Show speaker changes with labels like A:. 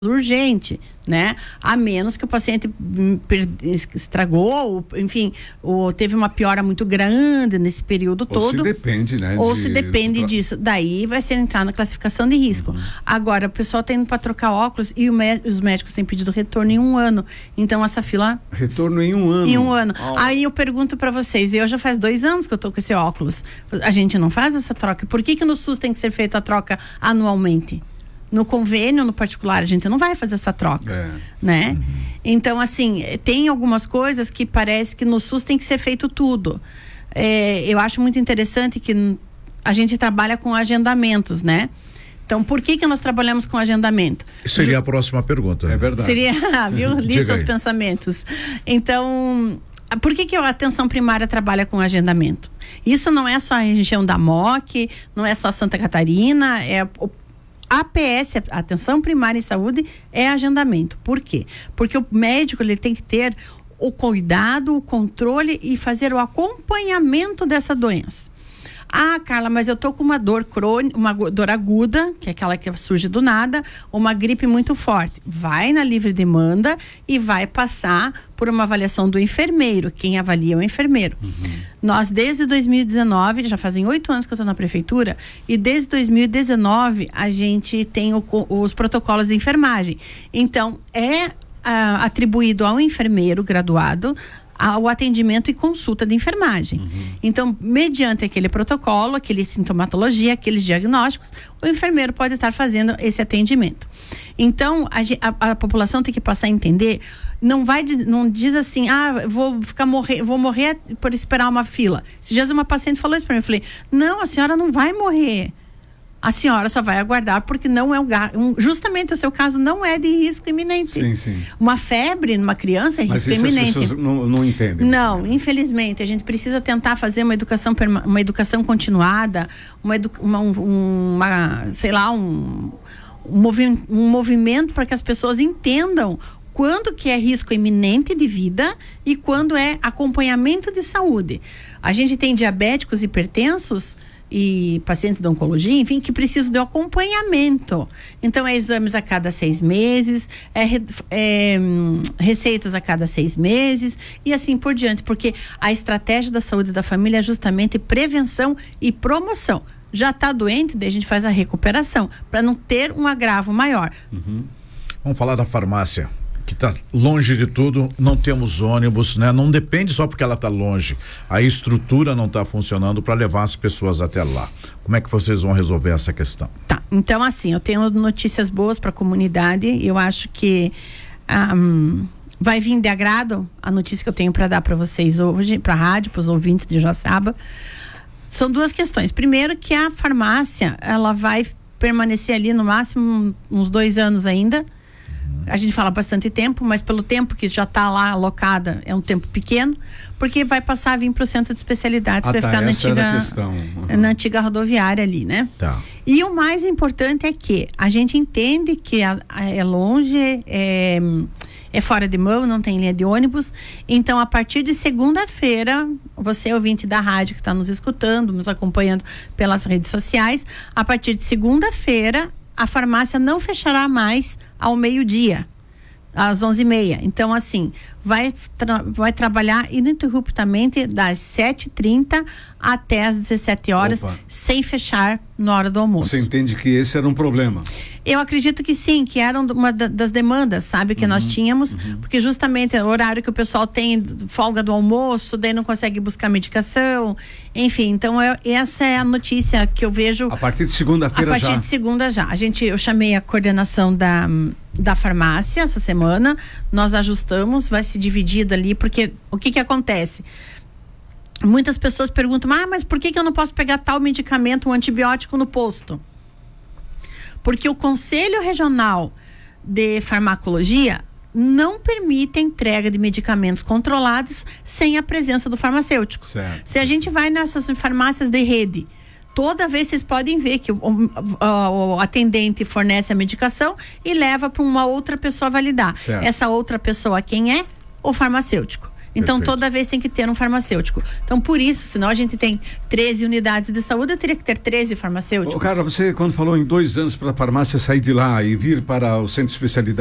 A: urgente, né? A menos que o paciente estragou, enfim, ou teve uma piora muito grande nesse período todo.
B: Ou se depende, né?
A: Ou se depende disso. Daí vai ser entrar na classificação de risco. Agora, o pessoal tá indo para trocar óculos e os médicos têm pedido retorno em 1 ano. Então, essa fila...
B: Retorno em 1 ano?
A: Em 1 ano. Aí eu pergunto para vocês, eu já faz 2 anos que eu tô com esse óculos. A gente não faz essa troca. Por que no SUS tem que ser feita a troca anualmente? No convênio, no particular, a gente não vai fazer essa troca, né? Então, assim, tem algumas coisas que parece que no SUS tem que ser feito tudo. Eu acho muito interessante que a gente trabalha com agendamentos, né? Então, por que nós trabalhamos com agendamento?
C: Seria a próxima pergunta.
B: É verdade.
A: Seria, viu? Li seus pensamentos. Então, por que a atenção primária trabalha com agendamento? Isso não é só a região da MOC, não é só Santa Catarina, APS, Atenção Primária em Saúde, é agendamento. Por quê? Porque o médico ele tem que ter o cuidado, o controle e fazer o acompanhamento dessa doença. Ah, Carla, mas eu tô com uma dor crônica, uma dor aguda, que é aquela que surge do nada, uma gripe muito forte. Vai na livre demanda e vai passar por uma avaliação do enfermeiro. Quem avalia é o enfermeiro. Nós, desde 2019, já fazem 8 anos que eu estou na prefeitura, e desde 2019 a gente tem os protocolos de enfermagem. Então, atribuído ao enfermeiro graduado ao atendimento e consulta de enfermagem. Então, mediante aquele protocolo, aquela sintomatologia, aqueles diagnósticos, o enfermeiro pode estar fazendo esse atendimento. Então, a população tem que passar a entender, não diz assim, vou morrer por esperar uma fila. Esses dias uma paciente falou isso para mim, eu falei, não, a senhora não vai morrer. A senhora só vai aguardar porque não é justamente o seu caso não é de risco iminente.
B: Sim.
A: Uma febre numa criança é
B: Mas
A: risco iminente.
B: As pessoas não entendem.
A: Não, infelizmente, a gente precisa tentar fazer uma educação continuada, um movimento para que as pessoas entendam quando que é risco iminente de vida e quando é acompanhamento de saúde. A gente tem diabéticos, hipertensos e pacientes de oncologia, enfim, que precisam de acompanhamento. Então, exames a cada 6 meses, receitas a cada 6 meses e assim por diante, porque a estratégia da saúde da família é justamente prevenção e promoção. Já está doente, daí a gente faz a recuperação, para não ter um agravo maior.
C: Vamos falar da farmácia, que está longe de tudo, não temos ônibus, né? Não depende só porque ela está longe, a estrutura não está funcionando para levar as pessoas até lá. Como é que vocês vão resolver essa questão? Tá,
A: então assim, eu tenho notícias boas para a comunidade, eu acho que vai vir de agrado a notícia que eu tenho para dar para vocês hoje, para a rádio, para os ouvintes de Joaçaba. São 2 questões. Primeiro, que a farmácia, ela vai permanecer ali no máximo uns 2 anos ainda. A gente fala bastante tempo, mas pelo tempo que já está lá alocada, é um tempo pequeno, porque vai passar a vir para o centro de especialidades, vai ficar na antiga rodoviária ali, né?
C: Tá.
A: E o mais importante é que a gente entende que é longe, é fora de mão, não tem linha de ônibus. Então, a partir de segunda-feira, você, ouvinte da rádio que está nos escutando, nos acompanhando pelas redes sociais, a partir de segunda-feira, a farmácia não fechará mais ao meio-dia, às 11h30. Então, assim, vai trabalhar ininterruptamente das 7h30 até as 17 horas, sem fechar na hora do almoço.
B: Você entende que esse era um problema?
A: Eu acredito que sim, que era uma das demandas, sabe, que nós tínhamos, porque justamente é o horário que o pessoal tem folga do almoço, daí não consegue buscar medicação, enfim, então essa é a notícia que eu vejo.
B: A partir de segunda-feira já?
A: A partir de segunda já. Eu chamei a coordenação da farmácia essa semana, nós ajustamos, vai se dividido ali, porque o que acontece? Muitas pessoas perguntam, mas por que eu não posso pegar tal medicamento, um antibiótico no posto? Porque o Conselho Regional de Farmacologia não permite a entrega de medicamentos controlados sem a presença do farmacêutico.
B: Certo.
A: Se a gente vai nessas farmácias de rede, toda vez vocês podem ver que o atendente fornece a medicação e leva para uma outra pessoa validar.
B: Certo.
A: Essa outra pessoa quem é? O farmacêutico. Então,
C: Perfeito.
A: toda vez tem que ter um farmacêutico. Então, por isso, senão a gente tem 13 unidades de saúde, eu teria que ter 13 farmacêuticos.
B: Cara, você quando falou em 2 anos para a farmácia sair de lá e vir para o centro de especialidade